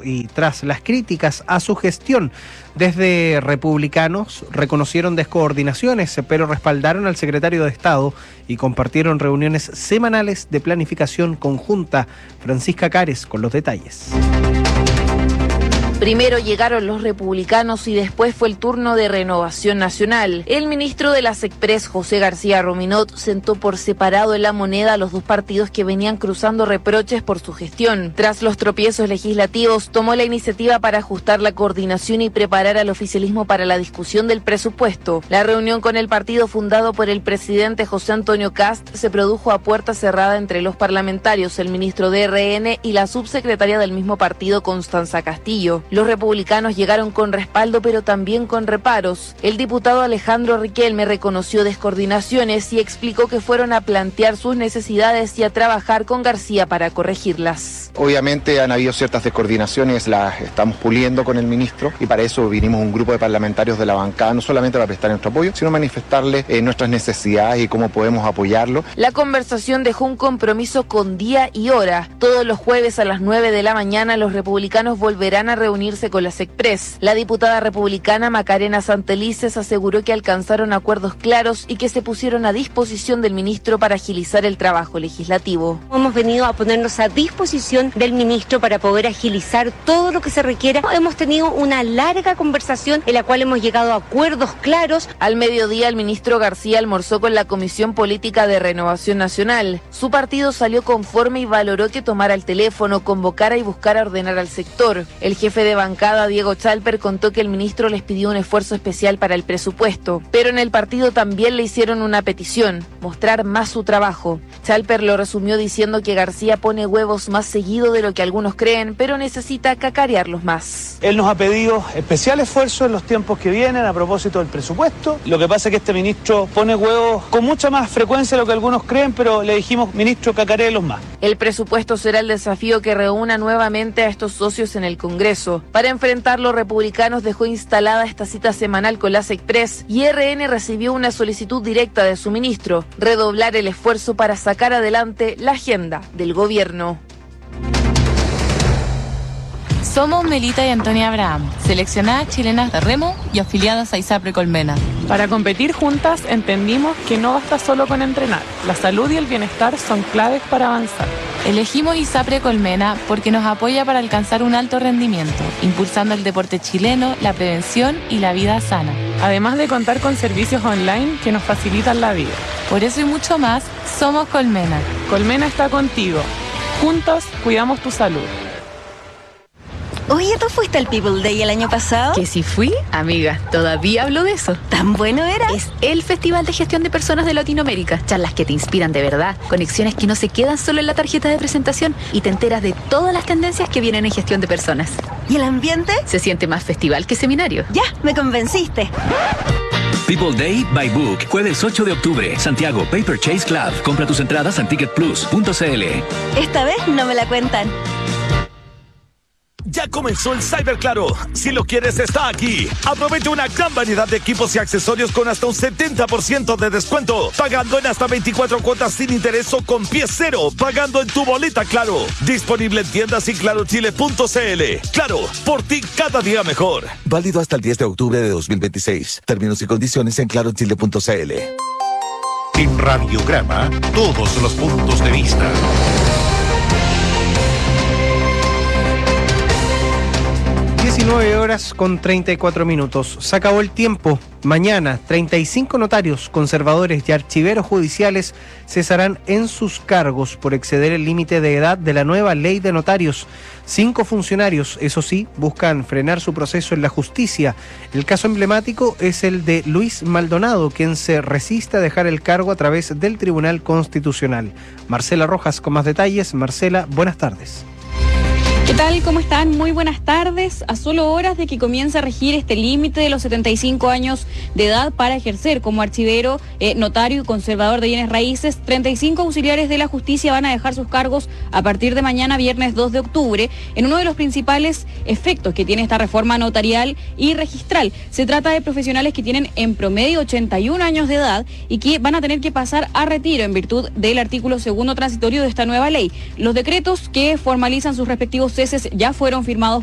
y tras las críticas a su gestión. Desde republicanos reconocieron descoordinaciones, pero respaldaron al secretario de Estado y compartieron reuniones semanales de planificación conjunta. Francisca Cares con los detalles. Primero llegaron los republicanos y después fue el turno de Renovación Nacional. El ministro de la SECPRES, José García Rominot, sentó por separado en la moneda a los dos partidos que venían cruzando reproches por su gestión. Tras los tropiezos legislativos, tomó la iniciativa para ajustar la coordinación y preparar al oficialismo para la discusión del presupuesto. La reunión con el partido fundado por el presidente José Antonio Kast se produjo a puerta cerrada entre los parlamentarios, el ministro de RN y la subsecretaria del mismo partido, Constanza Castillo. Los republicanos llegaron con respaldo, pero también con reparos. El diputado Alejandro Riquelme reconoció descoordinaciones y explicó que fueron a plantear sus necesidades y a trabajar con García para corregirlas. Obviamente han habido ciertas descoordinaciones, las estamos puliendo con el ministro y para eso vinimos un grupo de parlamentarios de la bancada, no solamente para prestar nuestro apoyo, sino manifestarle nuestras necesidades y cómo podemos apoyarlo. La conversación dejó un compromiso con día y hora. Todos los jueves a las 9 de la mañana los republicanos volverán a reunirse con la SECPRES. La diputada republicana Macarena Santelices aseguró que alcanzaron acuerdos claros y que se pusieron a disposición del ministro para agilizar el trabajo legislativo. Hemos venido a ponernos a disposición del ministro para poder agilizar todo lo que se requiera. Hemos tenido una larga conversación en la cual hemos llegado a acuerdos claros. Al mediodía, el ministro García almorzó con la Comisión Política de Renovación Nacional. Su partido salió conforme y valoró que tomara el teléfono, convocara y buscara ordenar al sector. El jefe de bancada, Diego Chalper, contó que el ministro les pidió un esfuerzo especial para el presupuesto, pero en el partido también le hicieron una petición: mostrar más su trabajo. Chalper lo resumió diciendo que García pone huevos más seguido de lo que algunos creen, pero necesita cacarearlos más. Él nos ha pedido especial esfuerzo en los tiempos que vienen a propósito del presupuesto. Lo que pasa es que este ministro pone huevos con mucha más frecuencia de lo que algunos creen, pero le dijimos: ministro, cacareelos más. El presupuesto será el desafío que reúna nuevamente a estos socios en el Congreso. Para enfrentarlo, Republicanos dejó instalada esta cita semanal con la SECPRES y RN recibió una solicitud directa de su ministro: redoblar el esfuerzo para sacar adelante la agenda del gobierno. Somos Melita y Antonia Abraham, seleccionadas chilenas de remo y afiliadas a ISAPRE Colmena. Para competir juntas entendimos que no basta solo con entrenar. La salud y el bienestar son claves para avanzar. Elegimos ISAPRE Colmena porque nos apoya para alcanzar un alto rendimiento, impulsando el deporte chileno, la prevención y la vida sana. Además de contar con servicios online que nos facilitan la vida. Por eso y mucho más, somos Colmena. Colmena está contigo. Juntos cuidamos tu salud. Oye, ¿tú fuiste al People Day el año pasado? Que si fui, amiga, todavía hablo de eso. ¿Tan bueno era? Es el Festival de Gestión de Personas de Latinoamérica. Charlas que te inspiran de verdad, conexiones que no se quedan solo en la tarjeta de presentación y te enteras de todas las tendencias que vienen en gestión de personas. ¿Y el ambiente? Se siente más festival que seminario. Ya, me convenciste. People Day by Book, jueves 8 de octubre, Santiago, Paper Chase Club. Compra tus entradas en ticketplus.cl. Esta vez no me la cuentan. Ya comenzó el Cyber Claro. Si lo quieres, está aquí. Aprovecha una gran variedad de equipos y accesorios con hasta un 70% de descuento. Pagando en hasta 24 cuotas sin interés o con pie cero. Pagando en tu boleta Claro. Disponible en tiendas y clarochile.cl. Claro, por ti cada día mejor. Válido hasta el 10 de octubre de 2026. Términos y condiciones en clarochile.cl. En Radiograma, todos los puntos de vista. 19 horas con 34 minutos. Se acabó el tiempo. Mañana, 35 notarios, conservadores y archiveros judiciales cesarán en sus cargos por exceder el límite de edad de la nueva ley de notarios. 5 funcionarios, eso sí, buscan frenar su proceso en la justicia. El caso emblemático es el de Luis Maldonado, quien se resiste a dejar el cargo a través del Tribunal Constitucional. Marcela Rojas con más detalles. Marcela, buenas tardes. ¿Qué tal? ¿Cómo están? Muy buenas tardes. A solo horas de que comience a regir este límite de los 75 años de edad para ejercer como archivero, notario y conservador de bienes raíces, 35 auxiliares de la justicia van a dejar sus cargos a partir de mañana, viernes 2 de octubre, en uno de los principales efectos que tiene esta reforma notarial y registral. Se trata de profesionales que tienen en promedio 81 años de edad y que van a tener que pasar a retiro en virtud del artículo 2º transitorio de esta nueva ley. Los decretos que formalizan sus respectivos ceses ya fueron firmados